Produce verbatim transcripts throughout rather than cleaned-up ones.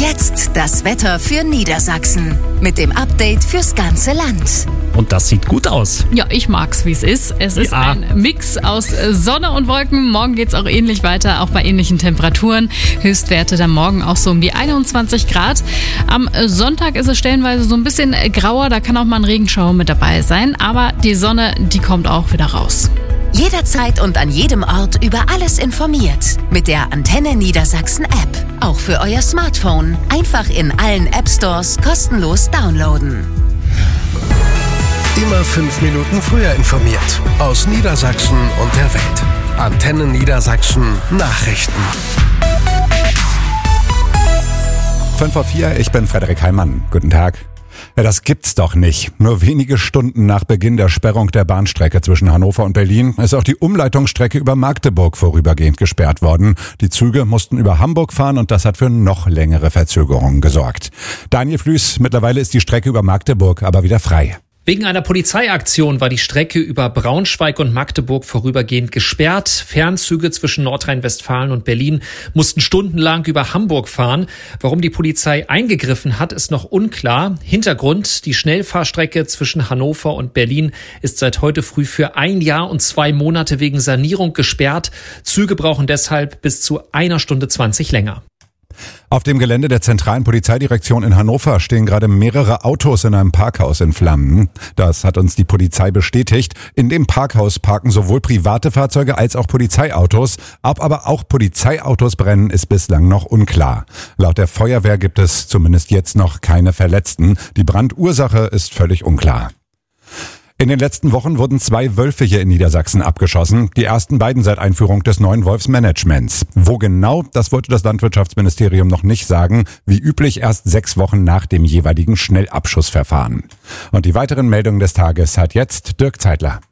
Jetzt das Wetter für Niedersachsen mit dem Update fürs ganze Land. Und das sieht gut aus. Ja, ich mag's, wie es ist. Es ist Ja. ein Mix aus Sonne und Wolken. Morgen geht's auch ähnlich weiter, auch bei ähnlichen Temperaturen. Höchstwerte dann morgen auch so um die einundzwanzig Grad. Am Sonntag ist es stellenweise so ein bisschen grauer. Da kann auch mal ein Regenschauer mit dabei sein. Aber die Sonne, die kommt auch wieder raus. Jederzeit und an jedem Ort über alles informiert. Mit der Antenne Niedersachsen App. Auch für euer Smartphone. Einfach in allen App Stores kostenlos downloaden. Immer fünf Minuten früher informiert. Aus Niedersachsen und der Welt. Antenne Niedersachsen Nachrichten. fünf vor vier, ich bin Frederik Heimann. Guten Tag. Ja, das gibt's doch nicht. Nur wenige Stunden nach Beginn der Sperrung der Bahnstrecke zwischen Hannover und Berlin ist auch die Umleitungsstrecke über Magdeburg vorübergehend gesperrt worden. Die Züge mussten über Hamburg fahren und das hat für noch längere Verzögerungen gesorgt. Daniel Flüß, mittlerweile ist die Strecke über Magdeburg aber wieder frei. Wegen einer Polizeiaktion war die Strecke über Braunschweig und Magdeburg vorübergehend gesperrt. Fernzüge zwischen Nordrhein-Westfalen und Berlin mussten stundenlang über Hamburg fahren. Warum die Polizei eingegriffen hat, ist noch unklar. Hintergrund: Die Schnellfahrstrecke zwischen Hannover und Berlin ist seit heute früh für ein Jahr und zwei Monate wegen Sanierung gesperrt. Züge brauchen deshalb bis zu einer Stunde zwanzig länger. Auf dem Gelände der zentralen Polizeidirektion in Hannover stehen gerade mehrere Autos in einem Parkhaus in Flammen. Das hat uns die Polizei bestätigt. In dem Parkhaus parken sowohl private Fahrzeuge als auch Polizeiautos. Ob aber auch Polizeiautos brennen, ist bislang noch unklar. Laut der Feuerwehr gibt es zumindest jetzt noch keine Verletzten. Die Brandursache ist völlig unklar. In den letzten Wochen wurden zwei Wölfe hier in Niedersachsen abgeschossen. Die ersten beiden seit Einführung des neuen Wolfsmanagements. Wo genau, das wollte das Landwirtschaftsministerium noch nicht sagen. Wie üblich erst sechs Wochen nach dem jeweiligen Schnellabschussverfahren. Und die weiteren Meldungen des Tages hat jetzt Dirk Zeitler.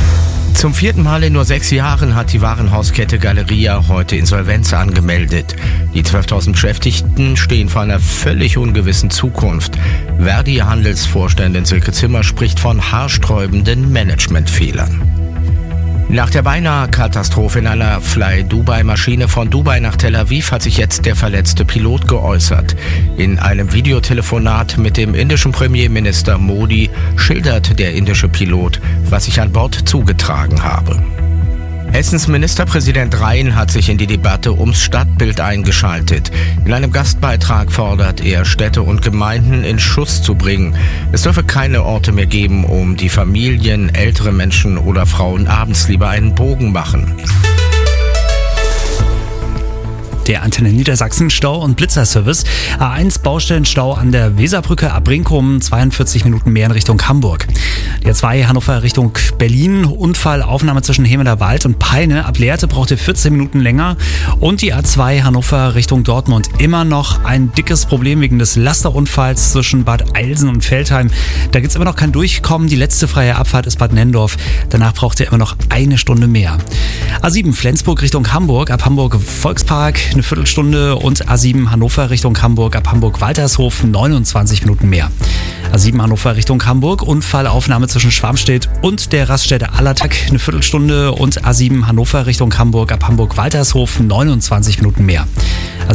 Zum vierten Mal in nur sechs Jahren hat die Warenhauskette Galeria heute Insolvenz angemeldet. Die zwölftausend Beschäftigten stehen vor einer völlig ungewissen Zukunft. Verdi-Handelsvorständin Silke Zimmer spricht von haarsträubenden Managementfehlern. Nach der beinahe Katastrophe in einer Fly-Dubai-Maschine von Dubai nach Tel Aviv hat sich jetzt der verletzte Pilot geäußert. In einem Videotelefonat mit dem indischen Premierminister Modi schildert der indische Pilot, was sich an Bord zugetragen habe. Hessens Ministerpräsident Rhein hat sich in die Debatte ums Stadtbild eingeschaltet. In einem Gastbeitrag fordert er, Städte und Gemeinden in Schuss zu bringen. Es dürfe keine Orte mehr geben, um die Familien, ältere Menschen oder Frauen abends lieber einen Bogen machen. Der Antenne Niedersachsen Stau- und Blitzerservice. A eins Baustellenstau an der Weserbrücke ab Brinkum, zweiundvierzig Minuten mehr in Richtung Hamburg. Die A zwei Hannover Richtung Berlin, Unfallaufnahme zwischen Hemeder Wald und Peine. Ab Lehrte brauchte vierzehn Minuten länger. Und die A zwei Hannover Richtung Dortmund. Immer noch ein dickes Problem wegen des Lasterunfalls zwischen Bad Eilsen und Veltheim. Da gibt es immer noch kein Durchkommen. Die letzte freie Abfahrt ist Bad Nendorf. Danach braucht er immer noch eine Stunde mehr. A sieben Flensburg Richtung Hamburg, ab Hamburg Volkspark eine Viertelstunde und A sieben Hannover Richtung Hamburg, ab Hamburg Waltershof neunundzwanzig Minuten mehr. A sieben Hannover Richtung Hamburg, Unfallaufnahme zwischen Schwarmstedt und der Raststätte Allertag eine Viertelstunde und A sieben Hannover Richtung Hamburg, ab Hamburg Waltershof neunundzwanzig Minuten mehr.